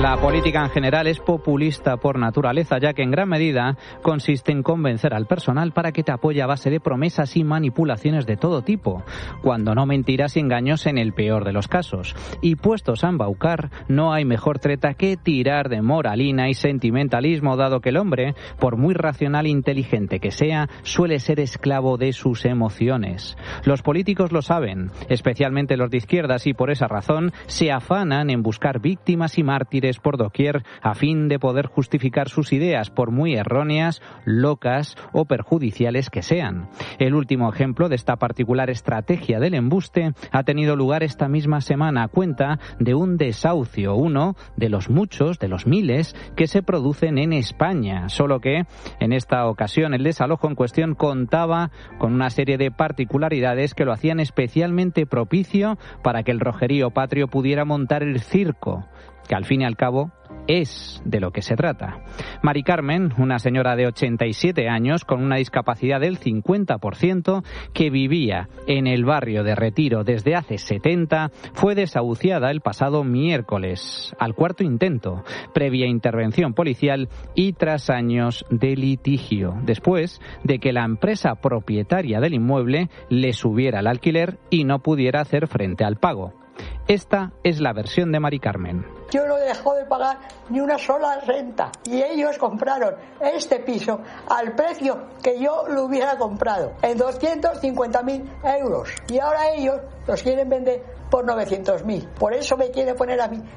La política en general es populista por naturaleza, ya que en gran medida consiste en convencer al personal para que te apoye a base de promesas y manipulaciones de todo tipo, cuando no mentiras y engaños en el peor de los casos. Y puestos a embaucar, no hay mejor treta que tirar de moralina y sentimentalismo, dado que el hombre, por muy racional e inteligente que sea, suele ser esclavo de sus emociones. Los políticos lo saben, especialmente los de izquierdas, y por esa razón se afanan en buscar víctimas y mártires por doquier a fin de poder justificar sus ideas, por muy erróneas, locas o perjudiciales que sean. El último ejemplo de esta particular estrategia del embuste ha tenido lugar esta misma semana a cuenta de un desahucio, uno de los muchos, de los miles que se producen en España, solo que en esta ocasión el desalojo en cuestión contaba con una serie de particularidades que lo hacían especialmente propicio para que el rojerío patrio pudiera montar el circo, que al fin y al cabo es de lo que se trata. Mari Carmen, una señora de 87 años con una discapacidad del 50%, que vivía en el barrio de Retiro desde hace 70, fue desahuciada el pasado miércoles, al cuarto intento, previa intervención policial y tras años de litigio, después de que la empresa propietaria del inmueble le subiera el alquiler y no pudiera hacer frente al pago. Esta es la versión de Mari Carmen. Yo no he dejado de pagar ni una sola renta y ellos compraron este piso al precio que yo lo hubiera comprado, en 250.000 euros. Y ahora ellos los quieren vender por 900.000. Por eso me quiere poner a mí